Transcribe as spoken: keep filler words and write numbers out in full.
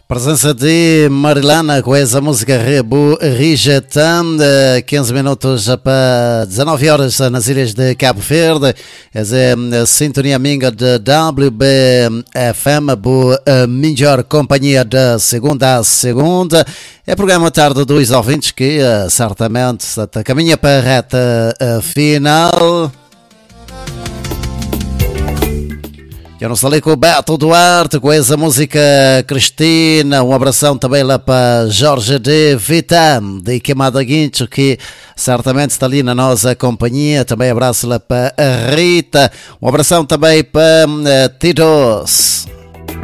Presença de Marilana com essa música Rebu Rijetan, quinze minutos para dezanove horas nas ilhas de Cabo Verde. Essa é a sintonia minha de W B F M, a melhor companhia de segunda a segunda. É programa Tarde dos Ouvintes que certamente caminha para a reta final. Eu não falei com o Beto Duarte, com essa música Cristina. Um abração também lá para Jorge de Vitam, de Queimada Guincho, que certamente está ali na nossa companhia. Também abraço lá para a Rita. Um abração também para uh, Tidos.